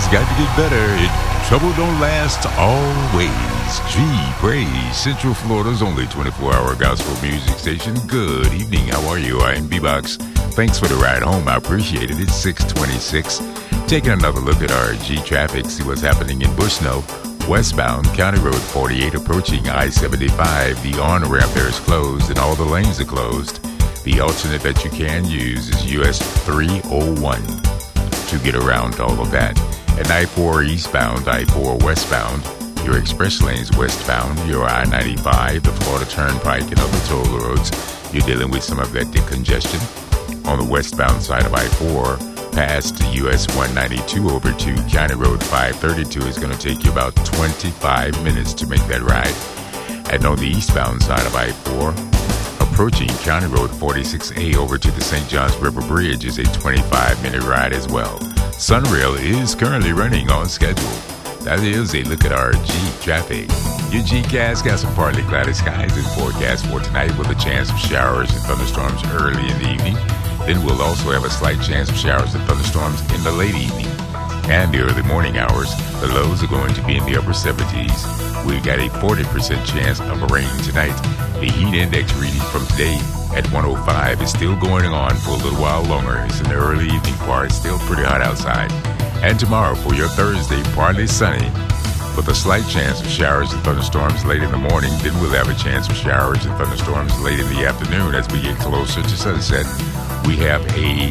It's got to get better. Trouble don't last always. G-Praise, Central Florida's only 24-hour gospel music station. Good evening. How are you? I'm B-Box. Thanks for the ride home. I appreciate it. It's 6:26. Taking another look at our G-traffic, see what's happening in Bushnell. Westbound, County Road 48 approaching I-75. The on-ramp there is closed and all the lanes are closed. The alternate that you can use is US 301 to get around all of that. At I-4 eastbound, I-4 westbound, your express lanes westbound, your I-95, the Florida Turnpike, and other toll roads, you're dealing with some of that congestion. On the westbound side of I-4, past US 192 over to County Road 532 is going to take you about 25 minutes to make that ride. And on the eastbound side of I-4, approaching County Road 46A over to the St. Johns River Bridge is a 25-minute ride as well. Sunrail is currently running on schedule. That is a look at our G-traffic. Your G-Cast got some partly cloudy skies in forecast for tonight with a chance of showers and thunderstorms early in the evening. Then we'll also have a slight chance of showers and thunderstorms in the late evening. And the early morning hours, the lows are going to be in the upper 70s. We've got a 40% chance of rain tonight. The heat index reading from today at 105 is still going on for a little while longer. It's in the early evening part, still pretty hot outside. And tomorrow for your Thursday, partly sunny, with a slight chance of showers and thunderstorms late in the morning. Then we'll have a chance of showers and thunderstorms late in the afternoon as we get closer to sunset. We have a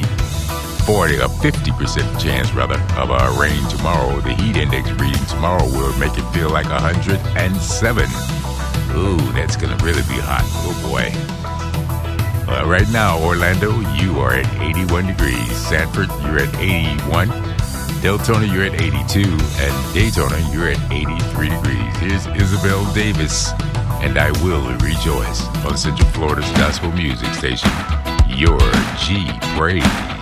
50% chance of rain tomorrow. The heat index reading tomorrow will make it feel like 107. Ooh, that's going to really be hot. Oh, boy. Right now, Orlando, you are at 81 degrees. Sanford, you're at 81. Deltona, you're at 82. And Daytona, you're at 83 degrees. Here's Isabel Davis, and I Will Rejoice on Central Florida's gospel music station, your G-Praise.